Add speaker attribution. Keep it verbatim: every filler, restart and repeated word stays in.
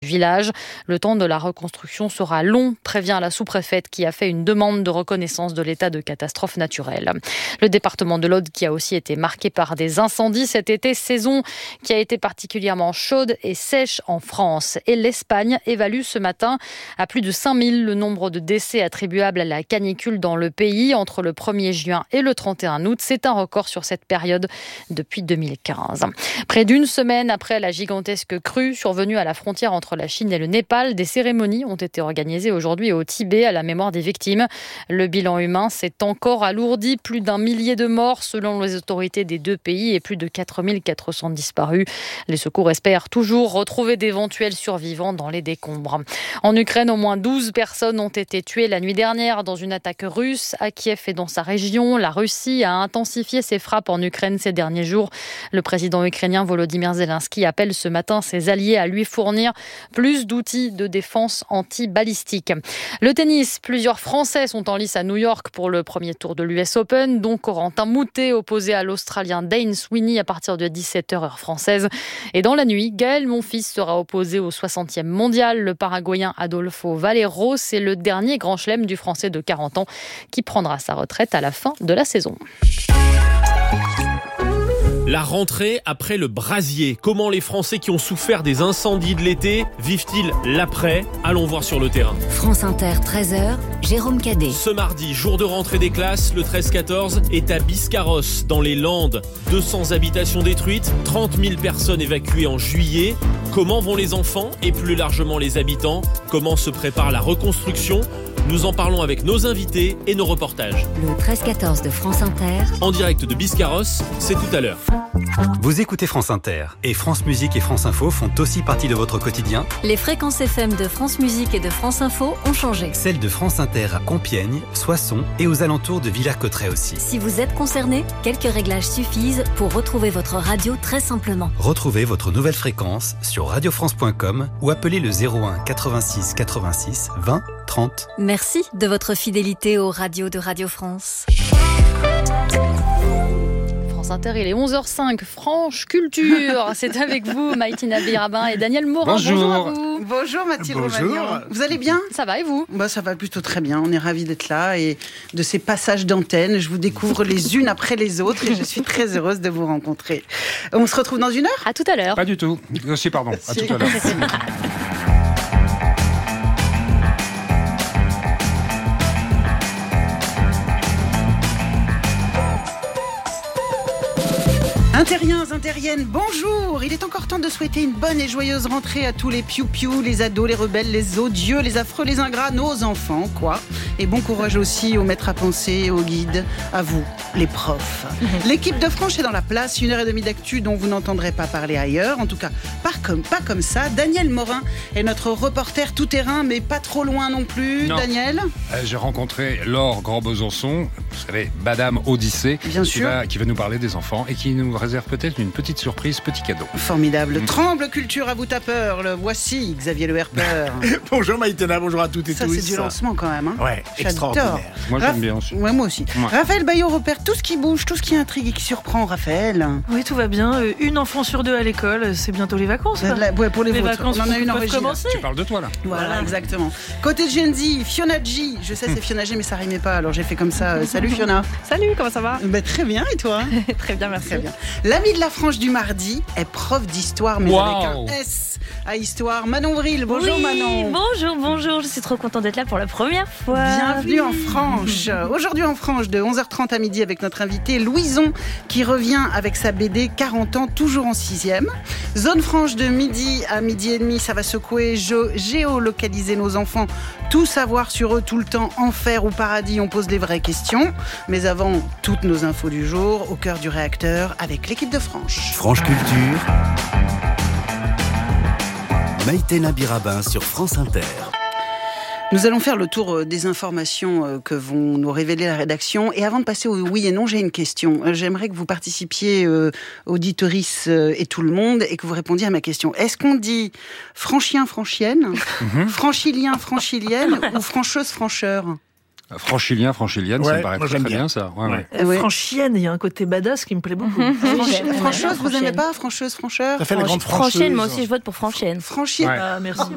Speaker 1: village. Le temps de la reconstruction sera long, prévient la sous-préfète qui a fait une demande de reconnaissance de l'état de catastrophe naturelle. Le département de l'Aude qui a aussi été marqué par des incendies cet été, saison qui a été particulièrement chaude et sèche en France. Et l'Espagne évalue ce matin à plus de cinq mille le nombre de décès attribuables à la canicule dans le pays entre le premier juin et le trente et un août. C'est un record sur cette période depuis deux mille quinze. Près d'une semaine après la gigantesque crue survenue à la frontière entre la Chine et le Népal, des cérémonies ont été organisées aujourd'hui au Tibet à la mémoire des victimes. Le bilan humain s'est encore alourdi, plus d'un millier de morts selon les autorités des deux pays et plus de quatre mille quatre cents disparus. Les secours espèrent toujours retrouver d'éventuels survivants dans les décombres. En Ukraine, au moins douze personnes ont été tuées la nuit dernière dans une attaque russe à Kiev et dans sa région. La Russie a intensifié ses frappes en Ukraine ces derniers jours. Le président ukrainien Volodymyr Zelensky appelle ce matin ses alliés à lui fournir plus d'outils de défense anti-balistique. Le tennis, plusieurs Français sont en lice à New York pour le premier tour de l'U S Open, dont Corentin Moutet opposé à l'Australien Dane Sweeney à partir de dix-sept heures heure française. Et dans la nuit, Gaël Monfils sera opposé au soixantième mondial. Le Paraguayen Adolfo Valero, c'est le dernier grand chelem du Français de quarante ans qui prendra sa retraite à la fin de la saison.
Speaker 2: La rentrée après le brasier. Comment les Français qui ont souffert des incendies de l'été vivent-ils l'après ? Allons voir sur le terrain.
Speaker 3: France Inter, treize heures, Jérôme Cadet.
Speaker 2: Ce mardi, jour de rentrée des classes, le treize quatorze est à Biscarrosse, dans les Landes. deux cents habitations détruites, trente mille personnes évacuées en juillet. Comment vont les enfants et plus largement les habitants ? Comment se prépare la reconstruction ? Nous en parlons avec nos invités et nos reportages.
Speaker 3: Le treize quatorze de France Inter.
Speaker 2: En direct de Biscarrosse, c'est tout à l'heure.
Speaker 4: Vous écoutez France Inter et France Musique et France Info font aussi partie de votre quotidien.
Speaker 3: Les fréquences F M de France Musique et de France Info ont changé.
Speaker 4: Celles de France Inter à Compiègne, Soissons et aux alentours de Villers-Cotterêts aussi.
Speaker 3: Si vous êtes concerné, quelques réglages suffisent pour retrouver votre radio très simplement.
Speaker 4: Retrouvez votre nouvelle fréquence sur radio france point com ou appelez le zéro un quatre-vingt-six quatre-vingt-six vingt trente.
Speaker 3: Merci de votre fidélité aux radios de Radio France.
Speaker 1: France Inter, il est onze heures cinq, Franche Culture. C'est avec vous, Maïté Nabir-Rabin et Daniel Morin.
Speaker 5: Bonjour.
Speaker 1: Bonjour à vous.
Speaker 6: Bonjour Mathilde
Speaker 5: Bonjour.
Speaker 6: Romagnan. Vous allez bien ?
Speaker 1: Ça va et vous ?
Speaker 6: Bah, ça va plutôt très bien. On est ravis d'être là et de ces passages d'antenne. Je vous découvre les unes après les autres et je suis très heureuse de vous rencontrer. On se retrouve dans une heure ?
Speaker 1: À tout à l'heure.
Speaker 5: Pas du tout. Aussi, pardon. À tout à l'heure.
Speaker 6: Intériens, intériennes, bonjour. Il est encore temps de souhaiter une bonne et joyeuse rentrée à tous les piou-piou, les ados, les rebelles, les odieux, les affreux, les ingrats, nos enfants, quoi. Et bon courage aussi aux maîtres à penser, aux guides, à vous, les profs. L'équipe de Franche est dans la place, une heure et demie d'actu dont vous n'entendrez pas parler ailleurs, en tout cas pas comme, pas comme ça. Daniel Morin est notre reporter tout-terrain, mais pas trop loin non plus.
Speaker 5: Non.
Speaker 6: Daniel ?
Speaker 5: Euh, J'ai rencontré Laure Grand-Besançon, vous savez, Madame Odyssée,
Speaker 6: Bien
Speaker 5: qui
Speaker 6: sûr.
Speaker 5: va, qui va nous parler des enfants et qui nous réserve peut-être une petite surprise, petit cadeau.
Speaker 6: Formidable. Tremble culture à vous tapeur, le voici, Xavier Le Herpeur.
Speaker 7: Bonjour Maïtena, bonjour à toutes et
Speaker 6: Ça,
Speaker 7: tous.
Speaker 6: c'est du lancement quand même. Hein.
Speaker 7: Ouais,
Speaker 6: J'adore.
Speaker 7: extraordinaire.
Speaker 5: Moi,
Speaker 6: Raph-
Speaker 5: j'aime bien aussi.
Speaker 6: Ouais, moi aussi.
Speaker 5: Ouais.
Speaker 6: Raphaël Baillot repère tout ce qui bouge, tout ce qui intrigue et qui surprend, Raphaël.
Speaker 8: Oui, tout va bien. Euh, Une enfant sur deux à l'école, c'est bientôt les vacances. quoi.
Speaker 6: La- ouais, pour les,
Speaker 8: Les
Speaker 6: vôtres.
Speaker 8: vacances
Speaker 6: On en a une en
Speaker 8: peuvent
Speaker 6: régie. là.
Speaker 8: commencer.
Speaker 5: Tu parles de toi, là.
Speaker 6: Voilà,
Speaker 8: Voilà.
Speaker 6: exactement. Côté de Gen Z, Fiona G. Je sais, c'est Fiona G, mais ça rimait pas, alors j'ai fait comme ça. Euh, Salut Fiona.
Speaker 8: Salut, comment ça va?
Speaker 6: Ben, très bien, et toi?
Speaker 8: Très bien, merci.
Speaker 6: Très bien. L'ami de la Franche du mardi est prof d'histoire, mais
Speaker 2: Wow.
Speaker 6: avec un S à histoire. Manon Vril, bonjour
Speaker 9: Oui,
Speaker 6: Manon.
Speaker 9: Bonjour, bonjour, je suis trop contente d'être là pour la première fois.
Speaker 6: Bienvenue en Franche. Aujourd'hui en Franche, de onze heures trente à midi avec notre invité Louison, qui revient avec sa B D quarante ans, toujours en sixième. Zone Franche de midi à midi et demi, ça va secouer, gé- géolocaliser nos enfants, tout savoir sur eux tout le temps, enfer ou paradis, on pose des vraies questions. Mais avant, toutes nos infos du jour, au cœur du réacteur, avec l'équipe de Franche.
Speaker 10: Franche Culture, Maïté Nabir-Rabin sur France Inter.
Speaker 6: Nous allons faire le tour des informations que vont nous révéler la rédaction. Et avant de passer au oui et non, j'ai une question. J'aimerais que vous participiez, euh, auditorices euh, et tout le monde, et que vous répondiez à ma question. Est-ce qu'on dit franchien, franchienne, franchilien, franchilienne ou francheuse, francheur?
Speaker 5: Franchilien, franchilienne, ça
Speaker 7: Ouais,
Speaker 5: me paraît
Speaker 7: moi,
Speaker 5: très,
Speaker 7: j'aime
Speaker 5: très
Speaker 7: bien.
Speaker 5: bien, ça. Ouais, ouais.
Speaker 8: Euh,
Speaker 6: Ouais.
Speaker 8: Franchienne, il y a un côté badass qui me plaît beaucoup.
Speaker 6: Franchi-
Speaker 9: Ouais,
Speaker 6: Francheuse,
Speaker 9: ouais,
Speaker 6: vous n'aimez
Speaker 9: franchienne.
Speaker 6: pas francheuse, francheur?
Speaker 7: Ça fait la grande francheuse.
Speaker 9: Franchienne, moi aussi je vote pour Franchienne.
Speaker 6: Franchienne.
Speaker 5: Ouais.
Speaker 8: Ah, merci.